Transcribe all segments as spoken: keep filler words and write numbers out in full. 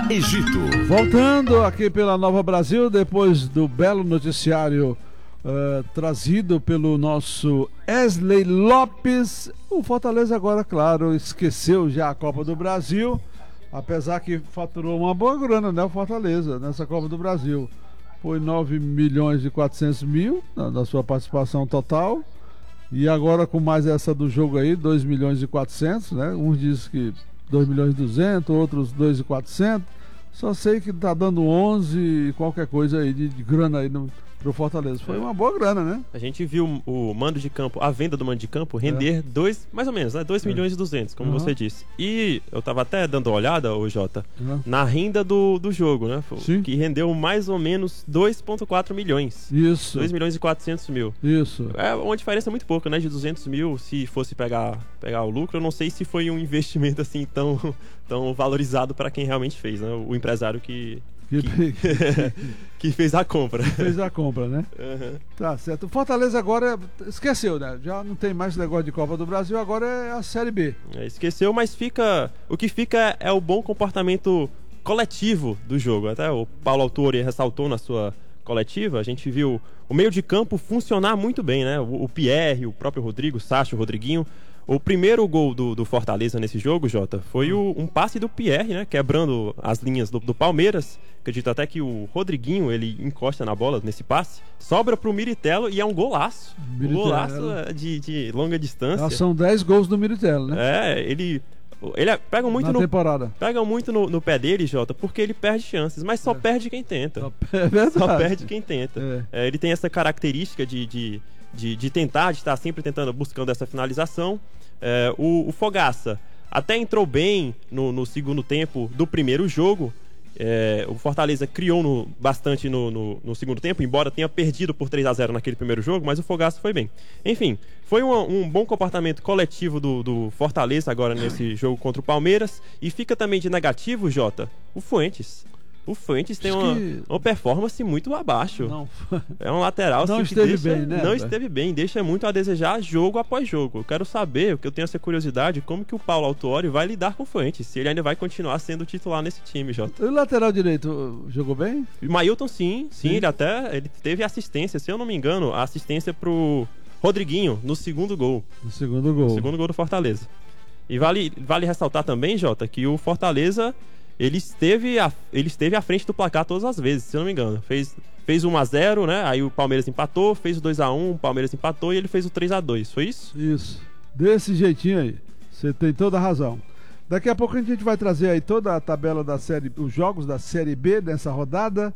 Egito. Voltando aqui pela Nova Brasil, depois do belo noticiário uh, trazido pelo nosso Wesley Lopes, o Fortaleza agora, claro, esqueceu já a Copa do Brasil, apesar que faturou uma boa grana, né, o Fortaleza, nessa Copa do Brasil. Foi nove milhões e quatrocentos mil na, na sua participação total, e agora com mais essa do jogo aí, dois milhões e quatrocentos, né, uns dizem que dois milhões e duzentos, outros dois milhões e quatrocentos. Só sei que tá dando onze e qualquer coisa aí de, de grana aí no, pro Fortaleza. Foi uma boa grana, né? A gente viu o mando de campo, a venda do mando de campo render é. dois, mais ou menos, né? dois milhões e duzentos, como uhum. você disse. E eu tava até dando uma olhada, ô Jota, uhum. na renda do, do jogo, né? Sim. Que rendeu mais ou menos dois vírgula quatro milhões. Isso. dois milhões e quatrocentos mil. Isso. É uma diferença muito pouca, né? De duzentos mil, se fosse pegar, pegar o lucro. Eu não sei se foi um investimento assim tão, tão valorizado para quem realmente fez, né? O empresário que... Que, que, que fez a compra. Que fez a compra, né? Uhum. Tá certo. O Fortaleza agora esqueceu, né? Já não tem mais negócio de Copa do Brasil, agora é a Série B. É, esqueceu, mas fica. O que fica é o bom comportamento coletivo do jogo. Até o Paulo Autuori ressaltou na sua coletiva, a gente viu o meio de campo funcionar muito bem, né? O, o Pierre, o próprio Rodrigo, o Sacha, o Rodriguinho. O primeiro gol do, do Fortaleza nesse jogo, Jota, foi o, um passe do Pierre, né? Quebrando as linhas do, do Palmeiras. Acredito até que o Rodriguinho, ele encosta na bola nesse passe, sobra pro Miritello e é um golaço. Um golaço de, de longa distância. Já são dez gols do Miritello, né? É, ele... Ele pega muito, na no, temporada. Pega muito no, no pé dele, Jota, porque ele perde chances, mas só é. perde quem tenta. Só, é verdade. Só perde quem tenta. É. É, ele tem essa característica de, de, de, de tentar, de estar sempre tentando, buscando essa finalização. É, o, o Fogaça até entrou bem no, no segundo tempo do primeiro jogo. É, o Fortaleza criou no, bastante no, no, no segundo tempo, embora tenha perdido por três a zero naquele primeiro jogo, mas o Fogaça foi bem. Enfim, foi um, um bom comportamento coletivo do, do Fortaleza agora nesse jogo contra o Palmeiras. E fica também de negativo, Jota, o Fuentes. O Fuentes tem uma, que... uma performance muito abaixo. Não. É um lateral não assim, esteve que deixa, bem, né? Não esteve bem, deixa muito a desejar jogo após jogo. Eu quero saber, porque eu tenho essa curiosidade, como que o Paulo Autuori vai lidar com o Fuentes, se ele ainda vai continuar sendo titular nesse time, Jota. O lateral direito jogou bem? O Mailton, sim, sim, sim, ele até ele teve assistência, se eu não me engano, a assistência pro Rodriguinho no segundo gol. No segundo gol. No segundo gol do Fortaleza. E vale, vale ressaltar também, Jota, que o Fortaleza... Ele esteve, a, ele esteve à frente do placar todas as vezes, se eu não me engano. Fez, fez um a zero, né? Aí o Palmeiras empatou, fez o dois a um, o Palmeiras empatou e ele fez o três a dois. Foi isso? Isso. Desse jeitinho aí. Você tem toda a razão. Daqui a pouco a gente vai trazer aí toda a tabela da série, os jogos da Série B dessa rodada.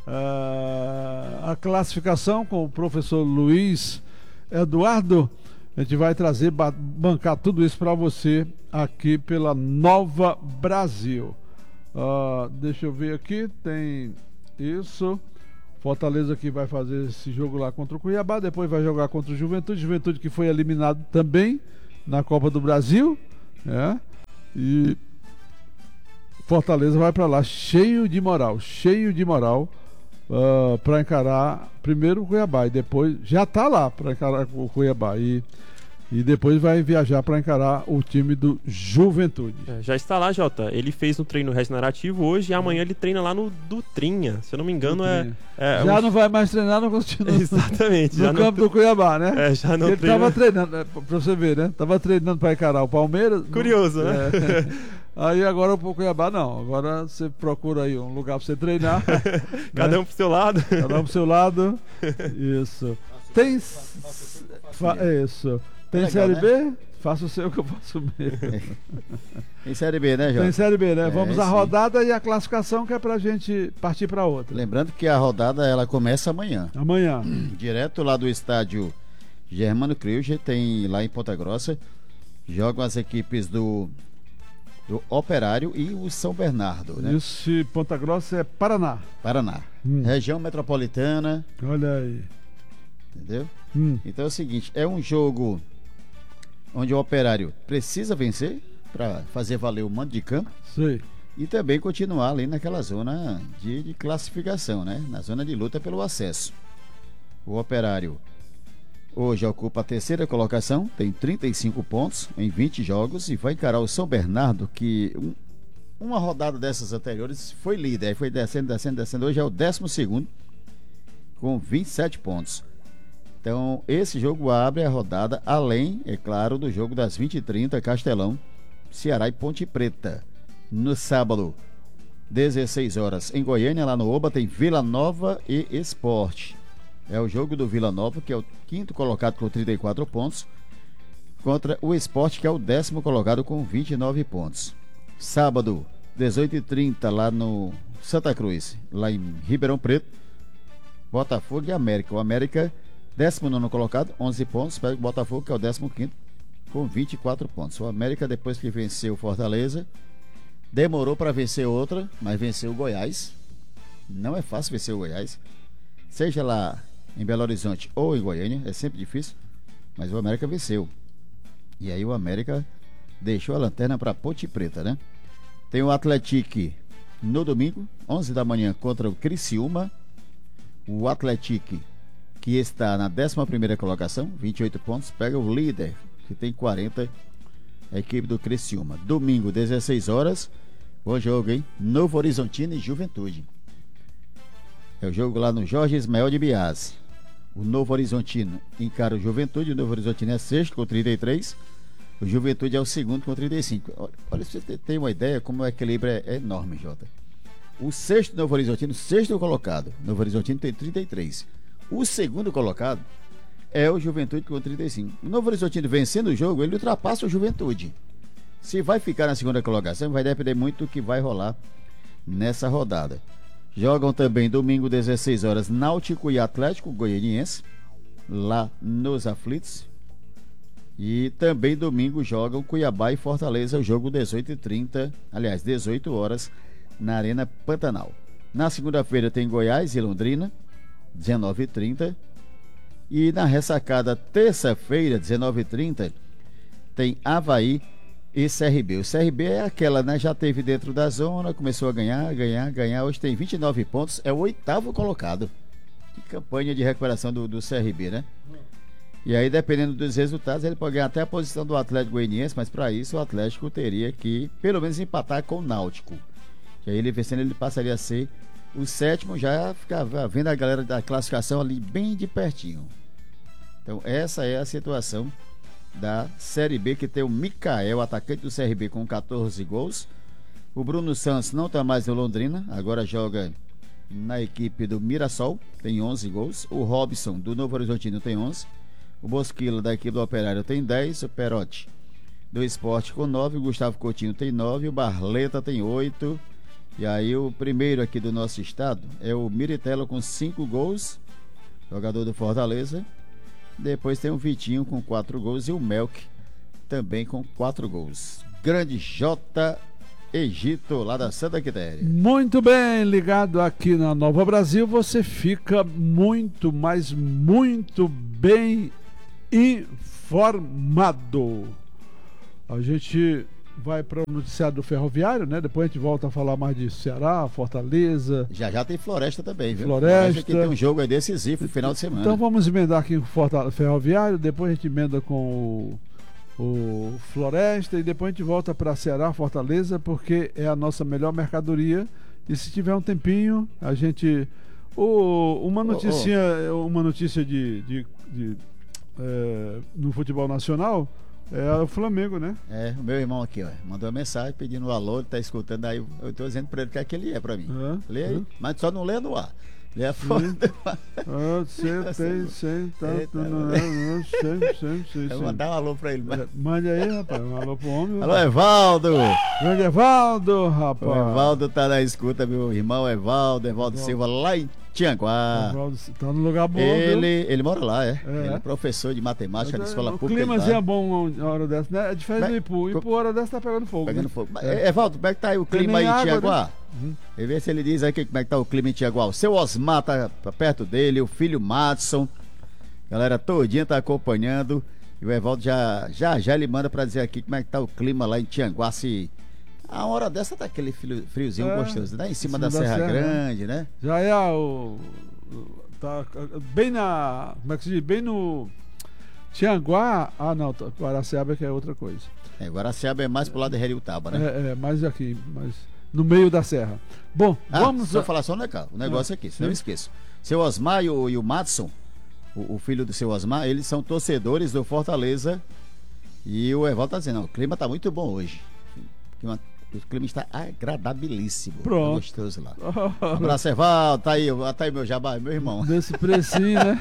Uh, a classificação com o professor Luiz Eduardo. A gente vai trazer, bancar tudo isso para você aqui pela Nova Brasil. Uh, deixa eu ver aqui, tem isso. Fortaleza que vai fazer esse jogo lá contra o Cuiabá, depois vai jogar contra o Juventude, Juventude que foi eliminado também na Copa do Brasil, né? E Fortaleza vai para lá cheio de moral, cheio de moral uh, para encarar primeiro o Cuiabá e depois já tá lá para encarar o Cuiabá e E depois vai viajar para encarar o time do Juventude. É, já está lá, Jota. Ele fez um treino regenerativo hoje e amanhã ele treina lá no Dutrinha. Se eu não me engano, é, é. Já um... não vai mais treinar no, Exatamente, no já campo não... do Cuiabá, né? É, já não Ele treina... estava treinando, né, para você ver, né? Tava treinando para encarar o Palmeiras. Curioso, no... né? É. Aí agora o Cuiabá não. Agora você procura aí um lugar para você treinar. Cada né? um pro seu lado. Cada um pro seu lado. Isso. Tem. Fa... Isso. Tem legal, Série B? Né? Faça o seu que eu faço o meu. Tem Série B, né, Jorge? Tem Série B, né? É, Vamos à sim. rodada e a classificação que é pra gente partir pra outra. Lembrando que a rodada ela começa amanhã. Amanhã. Direto lá do estádio Germano Kreuger, tem lá em Ponta Grossa. Jogam as equipes do, do Operário e o São Bernardo, né? Isso, Ponta Grossa é Paraná. Paraná. Hum. Região metropolitana. Olha aí. Entendeu? Hum. Então é o seguinte, é um jogo onde o Operário precisa vencer para fazer valer o mando de campo. Sim. E também continuar ali naquela zona de, de classificação, né? Na zona de luta pelo acesso. O Operário hoje ocupa a terceira colocação, tem trinta e cinco pontos em vinte jogos e vai encarar o São Bernardo, que um, uma rodada dessas anteriores foi líder, aí foi descendo, descendo, descendo, hoje é o décimo segundo com vinte e sete pontos. Então esse jogo abre a rodada, além, é claro, do jogo das vinte e trinta, Castelão, Ceará e Ponte Preta. No sábado, dezesseis horas, em Goiânia, lá no Oba, tem Vila Nova e Sport. É o jogo do Vila Nova, que é o quinto colocado com trinta e quatro pontos, contra o Sport, que é o décimo colocado com vinte e nove pontos. Sábado, dezoito e trinta, lá no Santa Cruz, lá em Ribeirão Preto, Botafogo e América. O América, décimo nono colocado, onze pontos, pega o Botafogo, que é o décimo quinto, com vinte e quatro pontos. O América, depois que venceu o Fortaleza, demorou para vencer outra, mas venceu o Goiás. Não é fácil vencer o Goiás, seja lá em Belo Horizonte ou em Goiânia, é sempre difícil, mas o América venceu. E aí o América deixou a lanterna para Ponte Preta, né? Tem o Atlético no domingo, onze da manhã, contra o Criciúma. O Atlético, que está na décima primeira colocação, vinte e oito pontos, pega o líder, que tem quarenta, a equipe do Criciúma. Domingo, dezesseis horas, bom jogo, hein? Novo Horizontino e Juventude. É o jogo lá no Jorge Ismael de Biás. O Novo Horizontino encara o Juventude. O Novo Horizontino é sexto com trinta e três. O Juventude é o segundo com trinta e cinco. Olha, olha se você tem uma ideia como o equilíbrio é, é enorme, Jota. O sexto Novo Horizontino, sexto colocado, Novo Horizontino tem trinta e três. O segundo colocado é o Juventude com trinta e cinco. O Novo Horizontino vencendo o jogo, ele ultrapassa o Juventude. Se vai ficar na segunda colocação, vai depender muito do que vai rolar nessa rodada. Jogam também domingo, dezesseis horas, Náutico e Atlético Goianiense, lá nos Aflitos. E também domingo jogam Cuiabá e Fortaleza, o jogo dezoito e trinta, aliás, dezoito horas, na Arena Pantanal. Na segunda-feira tem Goiás e Londrina, dezenove e trinta. E na ressacada, terça-feira, dezenove e trinta, tem Avaí e C R B. O C R B é aquela, né? Já teve dentro da zona, começou a ganhar, ganhar, ganhar. Hoje tem vinte e nove pontos, é o oitavo colocado. Que campanha de recuperação do, do C R B, né? E aí, dependendo dos resultados, ele pode ganhar até a posição do Atlético Goianiense, mas para isso o Atlético teria que, pelo menos, empatar com o Náutico. E aí, ele vencendo, ele passaria a ser o sétimo, já ficava vendo a galera da classificação ali bem de pertinho. Então, essa é a situação da Série B, que tem o Micael, atacante do C R B, com catorze gols. O Bruno Santos não está mais no Londrina, agora joga na equipe do Mirassol, tem onze gols. O Robson, do Novo Horizontino, tem onze. O Bosquila, da equipe do Operário, tem dez. O Perotti, do Sport, com nove. O Gustavo Coutinho tem nove. O Barleta tem oito. E aí o primeiro aqui do nosso estado é o Miritello, com cinco gols, jogador do Fortaleza. Depois tem o Vitinho com quatro gols e o Melk também com quatro gols. Grande J. Egito, lá da Santa Quitéria. Muito bem, ligado aqui na Nova Brasil, você fica muito, mas muito bem informado. A gente vai para o noticiário do Ferroviário, né? Depois a gente volta a falar mais de Ceará, Fortaleza. Já já tem Floresta também, viu? Floresta. Floresta que tem um jogo aí decisivo no final de semana. Então vamos emendar aqui com o Ferroviário, depois a gente emenda com o, o Floresta e depois a gente volta para Ceará, Fortaleza, porque é a nossa melhor mercadoria. E se tiver um tempinho, a gente... O, uma notícia, oh, oh. uma notícia de, de, de é, no futebol nacional... É o Flamengo, né? É, o meu irmão aqui, ó, mandou uma mensagem pedindo um alô, ele tá escutando aí, eu tô dizendo pra ele o que é que ele é pra mim. É, lê aí, é. Mas só não lê no ar. Lê a foto. Ah, sei, tem, sei, tá, sei, sei, sei. Vou mandar um alô pra ele. Mas... Mande aí, rapaz, um alô pro homem. Alô, Evaldo! Grande Evaldo, rapaz. O Evaldo tá na escuta, meu irmão Evaldo, Evaldo Silva, lá em Tianguá. Tá no lugar bom. Ele, ele mora lá, é. é. Ele é professor de matemática da escola o pública. O climazinho é bom uma hora dessa, né? É diferente do Ipu. O Ipu, hora dessa, tá pegando fogo. Pegando né? fogo. É. Evaldo, como é que tá aí o clima aí em Tianguá? Né? Uhum. E vê se ele diz aí como é que tá o clima em Tianguá. O seu Osmar tá perto dele, o filho Madison. Galera todinha tá acompanhando. E o Evaldo já, já, já ele manda pra dizer aqui como é que tá o clima lá em Tianguá. Se a hora dessa tá aquele friozinho é, gostoso, né? Em cima, em cima da, da Serra, Serra Grande, né? Já é o... Tá bem na... Como é que se diz? Bem no... Tianguá... Ah, não. Guaraciaba que é outra coisa. É, Guaraciaba é mais pro lado de Heriutaba, né? É, é, mais aqui, mais no meio da serra. Bom, ah, vamos... Só falar só um negócio aqui, senão eu esqueço. Seu Osmar e o, e o Madson, o, o filho do seu Osmar, eles são torcedores do Fortaleza. E o Evaldo tá dizendo, não, o clima tá muito bom hoje. O clima, o clima está agradabilíssimo. Pronto. Tá gostoso lá. Um abraço, Evaldo. Tá aí, tá aí meu jabá, meu irmão. Desse precinho, né?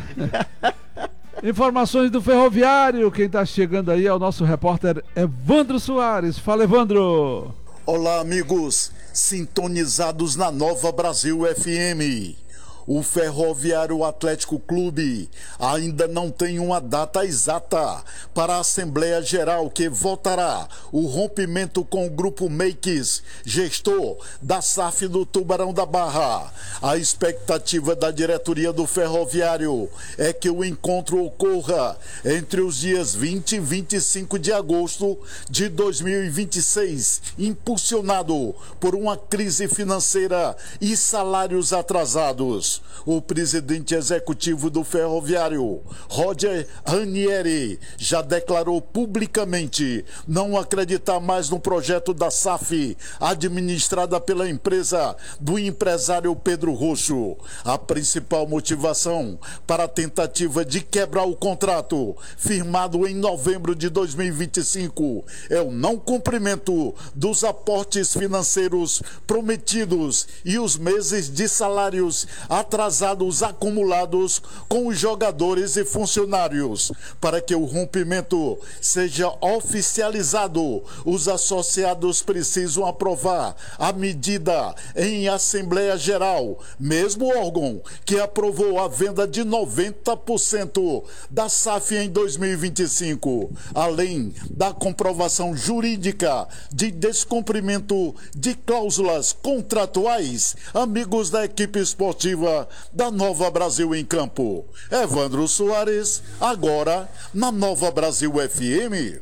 Informações do Ferroviário. Quem tá chegando aí é o nosso repórter Evandro Soares. Fala, Evandro. Olá, amigos. Sintonizados na Nova Brasil F M. O Ferroviário Atlético Clube ainda não tem uma data exata para a Assembleia Geral que votará o rompimento com o Grupo Makes, gestor da S A F do Tubarão da Barra. A expectativa da diretoria do Ferroviário é que o encontro ocorra entre os dias vinte e vinte e cinco de agosto de dois mil e vinte e seis, impulsionado por uma crise financeira e salários atrasados. O presidente executivo do Ferroviário, Roger Ranieri, já declarou publicamente não acreditar mais no projeto da S A F, administrada pela empresa do empresário Pedro Roxo. A principal motivação para a tentativa de quebrar o contrato, firmado em novembro de dois mil e vinte e cinco, é o não cumprimento dos aportes financeiros prometidos e os meses de salários atrasados acumulados com os jogadores e funcionários. Para que o rompimento seja oficializado, os associados precisam aprovar a medida em Assembleia Geral, mesmo órgão que aprovou a venda de noventa por cento da S A F em dois mil e vinte e cinco, além da comprovação jurídica de descumprimento de cláusulas contratuais. Amigos da equipe esportiva da Nova Brasil em Campo. Evandro Soares, agora na Nova Brasil F M.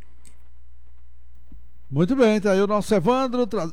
Muito bem, tá aí o nosso Evandro tra...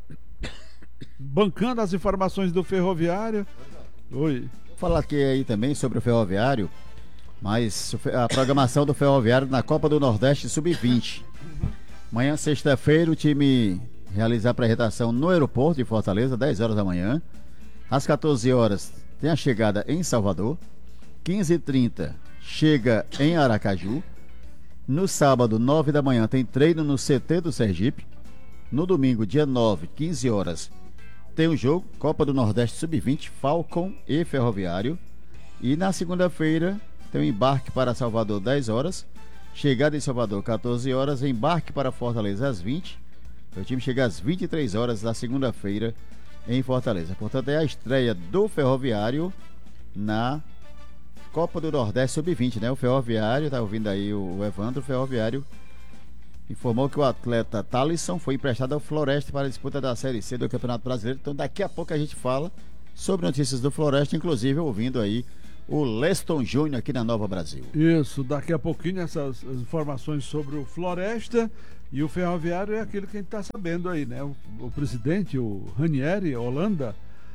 bancando as informações do Ferroviário. Oi. Vou falar aqui aí também sobre o Ferroviário, mas a programação do Ferroviário na Copa do Nordeste sub vinte. Amanhã, sexta-feira, o time realiza a apresentação no aeroporto de Fortaleza, dez horas da manhã. Às quatorze horas tem a chegada em Salvador. quinze e trinta chega em Aracaju. No sábado, nove da manhã, tem treino no C T do Sergipe. No domingo, dia nove, quinze horas, tem o jogo Copa do Nordeste sub vinte, Falcon e Ferroviário. E na segunda-feira tem o embarque para Salvador, dez horas. Chegada em Salvador, quatorze horas. Embarque para Fortaleza às vinte. O time chega às vinte e três horas da segunda-feira em Fortaleza. Portanto, é a estreia do Ferroviário na Copa do Nordeste sub vinte, né? O Ferroviário, tá ouvindo aí o Evandro, o Ferroviário informou que o atleta Thalisson foi emprestado ao Floresta para a disputa da Série C do Campeonato Brasileiro. Então daqui a pouco a gente fala sobre notícias do Floresta, inclusive ouvindo aí o Leston Júnior aqui na Nova Brasil. Isso, daqui a pouquinho essas informações sobre o Floresta. E o Ferroviário é aquilo que a gente está sabendo aí, né? O, o presidente, o Ranieri, Holanda,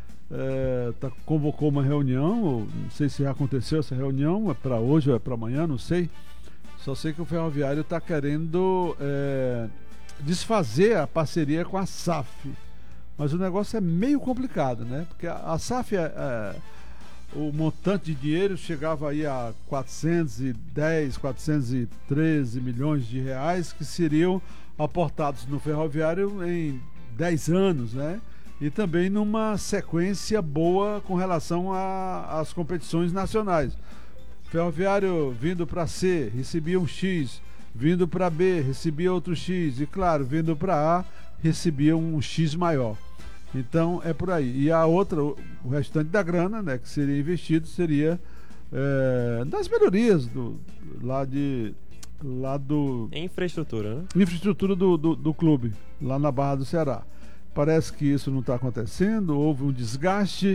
é, tá, convocou uma reunião. Não sei se já aconteceu essa reunião, é para hoje ou é para amanhã, não sei. Só sei que o Ferroviário está querendo é, desfazer a parceria com a S A F. Mas o negócio é meio complicado, né? Porque a, a S A F, é, é, o montante de dinheiro chegava aí a quatrocentos e dez, quatrocentos e treze milhões de reais que seriam aportados no Ferroviário em dez anos, né? E também numa sequência boa com relação às competições nacionais. Ferroviário vindo para C, recebia um X, vindo para B, recebia outro X, e claro, vindo para A, recebia um X maior. Então é por aí. E a outra, o restante da grana, né, que seria investido, seria é, das melhorias do, lá de lá do infraestrutura, né? Infraestrutura do, do, do clube, lá na Barra do Ceará. Parece que isso não está acontecendo, houve um desgaste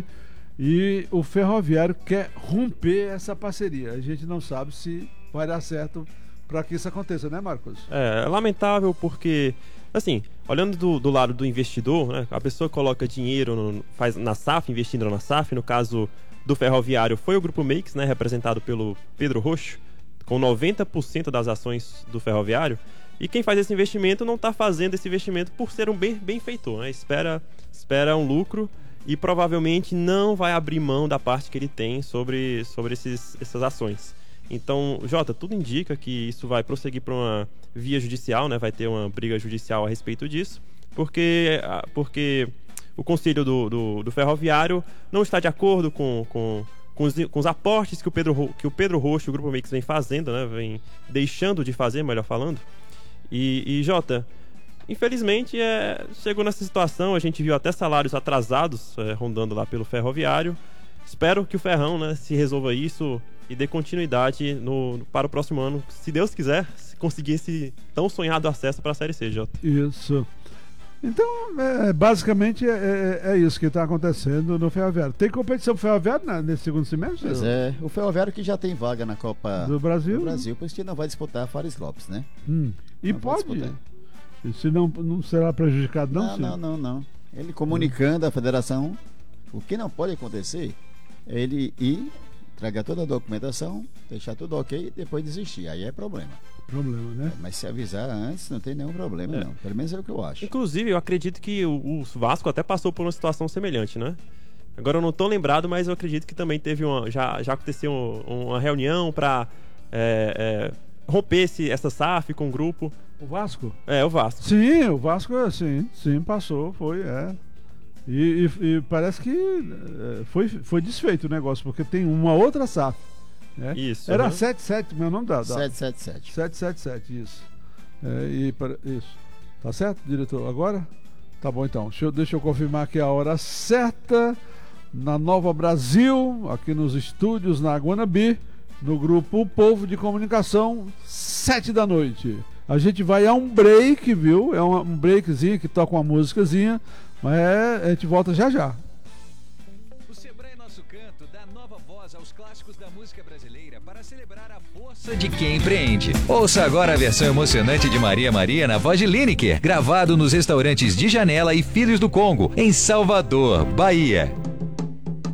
e o Ferroviário quer romper essa parceria. A gente não sabe se vai dar certo para que isso aconteça, né, Marcos? É, é lamentável porque, assim, olhando do, do lado do investidor, né, a pessoa coloca dinheiro, no, faz na S A F, investindo na S A F, no caso do Ferroviário foi o Grupo Makes, né, representado pelo Pedro Roxo, com noventa por cento das ações do Ferroviário. E quem faz esse investimento não está fazendo esse investimento por ser um bem, benfeitor, né? Espera, espera um lucro e provavelmente não vai abrir mão da parte que ele tem sobre, sobre esses, essas ações. Então, Jota, tudo indica que isso vai prosseguir para uma via judicial, né? Vai ter uma briga judicial a respeito disso, porque, porque o Conselho do, do, do Ferroviário não está de acordo com, com, com, os, com os aportes que o Pedro, que o Pedro Roxo e o Grupo Mix vem fazendo, né? Vem deixando de fazer, melhor falando. E, e Jota, infelizmente é, chegou nessa situação, a gente viu até salários atrasados é, rondando lá pelo Ferroviário. Espero que o Ferrão, né, se resolva isso e dê continuidade no, para o próximo ano, se Deus quiser, se conseguir esse tão sonhado acesso para a Série C, Jota. Isso. Então, é, basicamente é, é, é isso que está acontecendo no Ferroviário. Tem competição pro Ferroviário né, nesse segundo semestre? Pois é, o Ferroviário que já tem vaga na Copa do Brasil, do Brasil, por isso que não vai disputar a Fares Lopes, né? Hum. E não pode? E se não, não será prejudicado, não? Não, não, não, não. Ele comunicando à federação, o que não pode acontecer é ele ir, tragar toda a documentação, deixar tudo ok e depois desistir. Aí é problema. Problema, né? É, mas se avisar antes, não tem nenhum problema, é. não. Pelo menos é o que eu acho. Inclusive, eu acredito que o, o Vasco até passou por uma situação semelhante, né? Agora eu não estou lembrado, mas eu acredito que também teve uma. Já, já aconteceu uma reunião para é, é, romper esse, essa S A F com o grupo. O Vasco? É, o Vasco. Sim, o Vasco, sim, sim, passou, foi, é. E, e, e parece que é, foi, foi desfeito o negócio, porque tem uma outra S A F. Né? Isso. Era uhum. setenta e sete, meu nome dá. setecentos e setenta e sete. setecentos e setenta e sete, isso. É, e, para, isso. Tá certo, diretor? Agora? Tá bom então. Deixa eu, deixa eu confirmar aqui a hora certa. Na Nova Brasil, aqui nos estúdios, na Guanabi, no grupo O Povo de Comunicação, sete da noite. A gente vai a um break, viu? É um, um breakzinho que toca uma músicazinha, mas é, a gente volta já já. O Sebrae Nosso Canto dá nova voz aos clássicos da música brasileira para celebrar a força de quem empreende. Ouça agora a versão emocionante de Maria Maria na voz de Lineker, gravado nos restaurantes de Janela e Filhos do Congo, em Salvador, Bahia.